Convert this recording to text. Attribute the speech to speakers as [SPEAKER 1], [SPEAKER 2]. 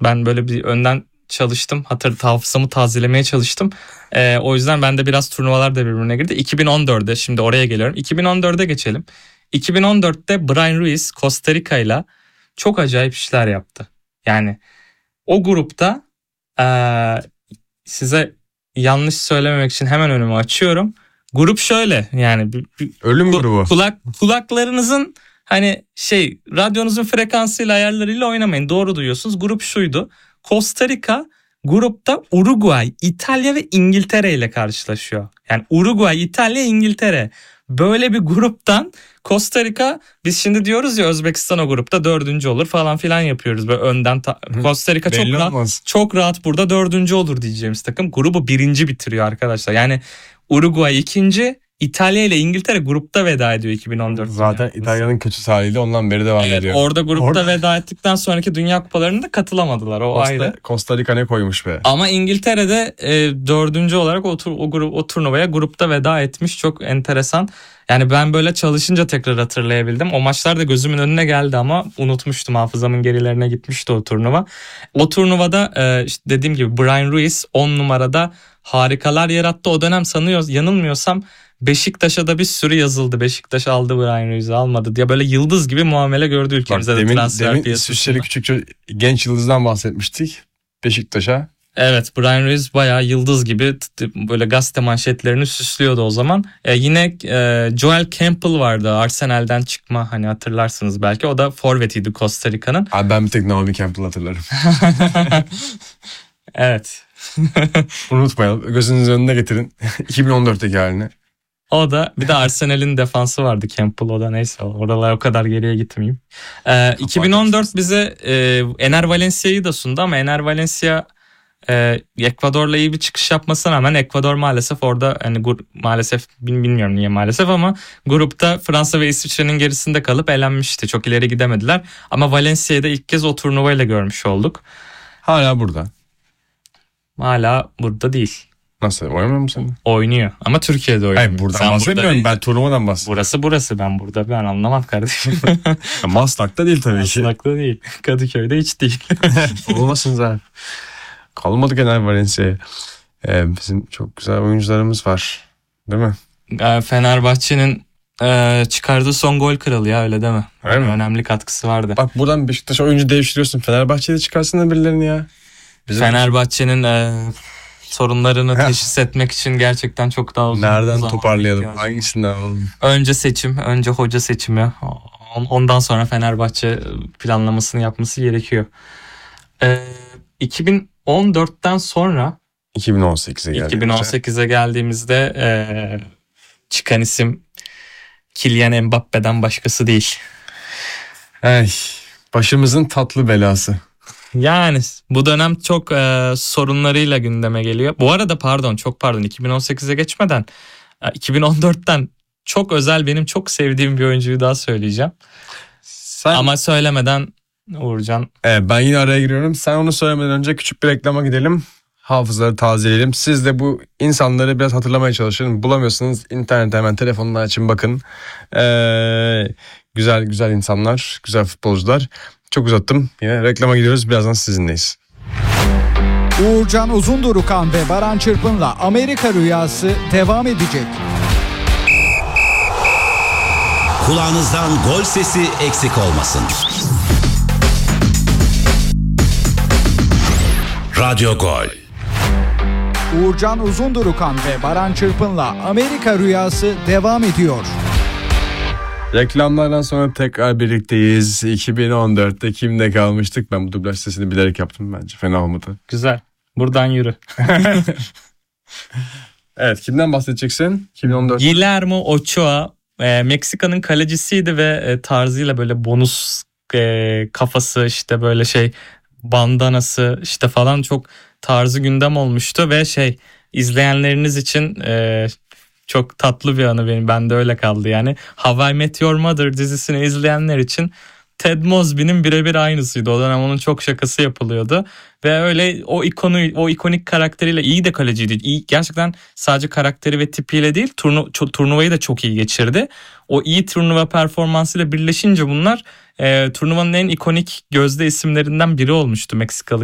[SPEAKER 1] Ben böyle bir önden çalıştım. Hafızamı tazelemeye çalıştım. O yüzden ben de biraz turnuvalar da birbirine girdi. 2014'de şimdi oraya geliyorum. 2014'e geçelim. 2014'te Brian Ruiz Costa Rica ile çok acayip işler yaptı. Yani o grupta size yanlış söylememek için hemen önümü açıyorum. Grup şöyle yani
[SPEAKER 2] ölüm grubu.
[SPEAKER 1] Kulaklarınızın hani radyonuzun frekansıyla ayarlarıyla oynamayın. Doğru duyuyorsunuz. Grup şuydu. Costa Rica grupta Uruguay, İtalya ve İngiltere ile karşılaşıyor. Yani Uruguay, İtalya, İngiltere. Böyle bir gruptan Costa Rica, biz şimdi diyoruz ya Özbekistan o grupta 4. olur falan filan yapıyoruz. Böyle önden Costa Rica çok rahat burada 4. olur diyeceğimiz takım. Grubu 1. bitiriyor arkadaşlar. Yani Uruguay 2. İtalya ile İngiltere grupta veda ediyor 2014.
[SPEAKER 2] Zaten İtalya'nın kötü haliyle ondan beri devam ediyor.
[SPEAKER 1] Orada grupta veda ettikten sonraki Dünya Kupalarında katılamadılar. Ayrı.
[SPEAKER 2] Costa Rica ne koymuş be.
[SPEAKER 1] Ama İngiltere'de 4. olarak o turnuvaya grupta veda etmiş. Çok enteresan. Yani ben böyle çalışınca tekrar hatırlayabildim. O maçlar da gözümün önüne geldi ama unutmuştum. Hafızamın gerilerine gitmişti o turnuva. O turnuvada işte dediğim gibi Brian Ruiz 10 numarada harikalar yarattı. O dönem yanılmıyorsam Beşiktaş'a da bir sürü yazıldı. Beşiktaş aldı Brian Ruiz'i almadı diye böyle yıldız gibi muamele gördü ülkemizde.
[SPEAKER 2] Demin İsviçreli küçük genç yıldızdan bahsetmiştik. Beşiktaş'a.
[SPEAKER 1] Evet, Brian Ruiz bayağı yıldız gibi böyle gazete manşetlerini süslüyordu o zaman. Yine Joel Campbell vardı, Arsenal'den çıkma, hani hatırlarsınız belki. O da forvetiydi Costa Rica'nın.
[SPEAKER 2] Abi ben bir tek Naomi Campbell hatırlarım.
[SPEAKER 1] Evet.
[SPEAKER 2] Unutmayalım, gözünüzün önüne getirin 2014'teki halini.
[SPEAKER 1] O da bir de Arsenal'in defansı vardı Campbell, o da neyse oralar o kadar geriye gitmeyeyim. 2014 bize Ener Valencia'yı da sundu ama Ener Valencia Ekvador'la iyi bir çıkış yapmasına rağmen Ekvador maalesef orada hani maalesef bilmiyorum niye maalesef ama grupta Fransa ve İsviçre'nin gerisinde kalıp elenmişti. Çok ileri gidemediler ama Valencia'yı da ilk kez o turnuvayla görmüş olduk.
[SPEAKER 2] Hala burada.
[SPEAKER 1] Hala burada değil.
[SPEAKER 2] Nasıl? Oynamıyor musun?
[SPEAKER 1] Oynuyor ama Türkiye'de oynuyor.
[SPEAKER 2] Hayır, buradan bahsetmiyorum, ben turnuvadan bahsediyorum.
[SPEAKER 1] Burası ben anlamam kardeşim.
[SPEAKER 2] Maslak'ta değil tabii ki.
[SPEAKER 1] Maslak'ta değil. Kadıköy'de hiç değil.
[SPEAKER 2] Olmasın zaten. Kalmadık Ener Valencia'ya. Bizim çok güzel oyuncularımız var. Değil mi?
[SPEAKER 1] Fenerbahçe'nin çıkardığı son gol kralı ya, öyle değil mi?
[SPEAKER 2] Öyle mi?
[SPEAKER 1] Önemli katkısı vardı.
[SPEAKER 2] Bak buradan Beşiktaş oyuncu devşiriyorsun. Fenerbahçe'de çıkarsın da birilerini ya.
[SPEAKER 1] Fenerbahçe'nin sorunlarını teşhis etmek için gerçekten çok daha uzun.
[SPEAKER 2] Nereden toparlayalım? Hangisinden alalım?
[SPEAKER 1] Önce hoca seçimi. Ondan sonra Fenerbahçe planlamasını yapması gerekiyor. 2014'ten sonra 2018'e geldiğimizde çıkan isim Kylian Mbappe'den başkası değil.
[SPEAKER 2] Başımızın tatlı belası.
[SPEAKER 1] Yani bu dönem çok sorunlarıyla gündeme geliyor. Bu arada çok pardon 2018'e geçmeden 2014'ten çok özel, benim çok sevdiğim bir oyuncuyu daha söyleyeceğim. Ama söylemeden Uğurcan.
[SPEAKER 2] Ben yine araya giriyorum. Sen onu söylemeden önce küçük bir reklama gidelim. Hafızaları tazeleyelim. Siz de bu insanları biraz hatırlamaya çalışın. Bulamıyorsanız internette hemen telefonunu açın bakın. Güzel insanlar, güzel futbolcular. Çok uzattım. Yine reklama gidiyoruz. Birazdan sizinleyiz.
[SPEAKER 3] Uğurcan Uzundurukan ve Baran Çırpın'la Amerika Rüyası devam edecek.
[SPEAKER 4] Kulağınızdan gol sesi eksik olmasın. Radyo Gol.
[SPEAKER 3] Uğurcan Uzundurukan ve Baran Çırpın'la Amerika Rüyası devam ediyor.
[SPEAKER 2] Reklamlardan sonra tekrar birlikteyiz. 2014'te kimde kalmıştık? Ben bu dublaj sesini bilerek yaptım bence. Fena olmadı.
[SPEAKER 1] Güzel. Buradan yürü.
[SPEAKER 2] Evet, kimden bahsedeceksin? 2014.
[SPEAKER 1] Guillermo Ochoa Meksika'nın kalecisiydi ve tarzıyla böyle bonus kafası, işte böyle bandanası işte falan, çok tarzı gündem olmuştu ve izleyenleriniz için çok tatlı bir anı, bende öyle kaldı yani. How I Met Your Mother dizisini izleyenler için Ted Mosby'nin birebir aynısıydı. O dönem onun çok şakası yapılıyordu ve öyle o ikonik karakteriyle iyi de kaleciydi. İyi, gerçekten sadece karakteri ve tipiyle değil, turnuvayı da çok iyi geçirdi. O iyi turnuva performansıyla birleşince bunlar turnuvanın en ikonik gözde isimlerinden biri olmuştu Meksikalı